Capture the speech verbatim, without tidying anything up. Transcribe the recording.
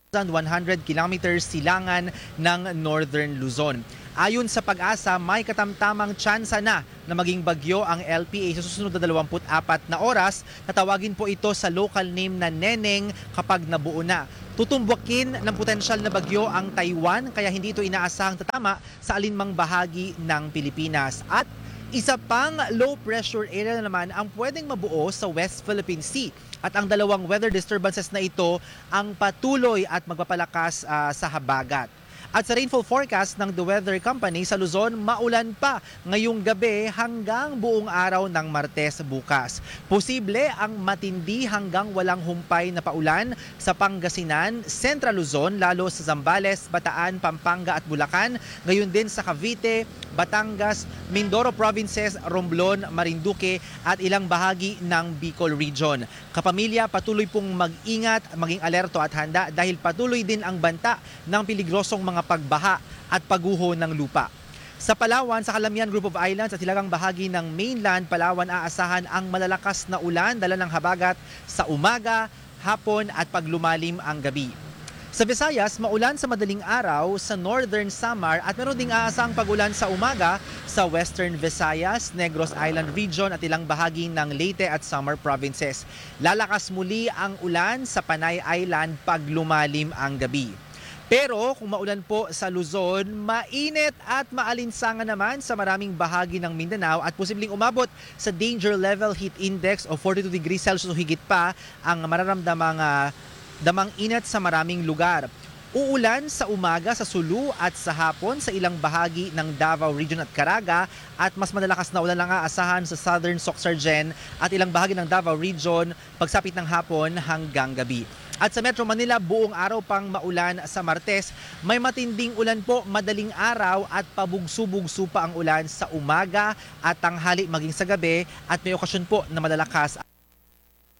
one hundred kilometers silangan ng Northern Luzon. Ayon sa Pag-asa, may katamtamang tsansa na na maging bagyo ang L P A sa susunod na dalawampu't apat na oras. Tatawagin po ito sa local name na Neneng kapag nabuo na. Tutumbukin ng potensyal na bagyo ang Taiwan kaya hindi ito inaasahang tatama sa alinmang bahagi ng Pilipinas. At isa pang low pressure area na naman ang pwedeng mabuo sa West Philippine Sea. At ang dalawang weather disturbances na ito ang patuloy at magpapalakas uh, sa habagat. At sa rainfall forecast ng The Weather Company sa Luzon, maulan pa ngayong gabi hanggang buong araw ng Martes bukas. Posible ang matindi hanggang walang humpay na paulan sa Pangasinan, Central Luzon, lalo sa Zambales, Bataan, Pampanga at Bulacan. Gayon din sa Cavite, Batangas, Mindoro Provinces, Romblon, Marinduque at ilang bahagi ng Bicol Region. Kapamilya, patuloy pong mag-ingat, maging alerto at handa dahil patuloy din ang banta ng peligrosong mga pagbaha at pagguho ng lupa. Sa Palawan, sa Calamian Group of Islands at hilagang bahagi ng mainland Palawan, aasahan ang malalakas na ulan dala ng habagat sa umaga, hapon at paglumalim ang gabi. Sa Visayas, maulan sa madaling araw sa Northern Samar at meron ding aasahang pag-ulan sa umaga sa Western Visayas, Negros Island Region at ilang bahagi ng Leyte at Samar Provinces. Lalakas muli ang ulan sa Panay Island pag lumalim ang gabi. Pero kung maulan po sa Luzon, mainit at maalinsangan naman sa maraming bahagi ng Mindanao at posibleng umabot sa danger level heat index o forty-two degrees Celsius o higit pa ang mararamdamang uh, damang init sa maraming lugar. Uulan sa umaga sa Sulu at sa hapon sa ilang bahagi ng Davao Region at Caraga at mas malalakas na ulan lang aasahan sa Southern Sorsogon at ilang bahagi ng Davao Region pagsapit ng hapon hanggang gabi. At sa Metro Manila, buong araw pang maulan sa Martes. May matinding ulan po madaling araw at pabugso-bugso pa ang ulan sa umaga at tanghali maging sa gabi at may okasyon po na malalakas